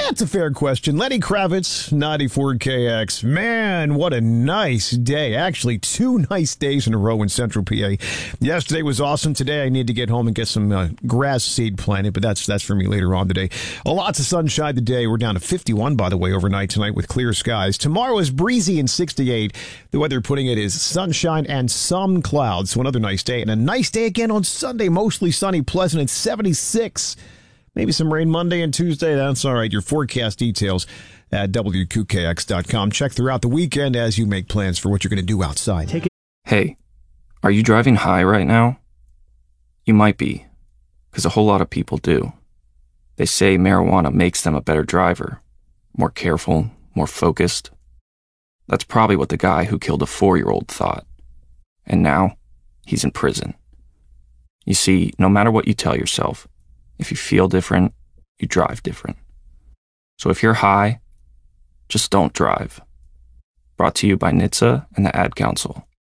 That's a fair question. Lenny Kravitz, 94KX. Man, what a nice day. Actually, 2 nice days in a row in Central PA. Yesterday was awesome. Today, I need to get home and get some grass seed planted, but that's for me later on today. Lots of sunshine today. We're down to 51, by the way, overnight tonight with clear skies. Tomorrow is breezy and 68. The weather putting it is sunshine and some clouds. So another nice day. And a nice day again on Sunday. Mostly sunny, pleasant, and 76. Maybe some rain Monday and Tuesday. That's all right. Your forecast details at WQKX.com. Check throughout the weekend as you make plans for what you're going to do outside. Hey, are you driving high right now? You might be, because a whole lot of people do. They say marijuana makes them a better driver, more careful, more focused. That's probably what the guy who killed a 4-year-old thought. And now, he's in prison. You see, no matter what you tell yourself, if you feel different, you drive different. So if you're high, just don't drive. Brought to you by NHTSA and the Ad Council.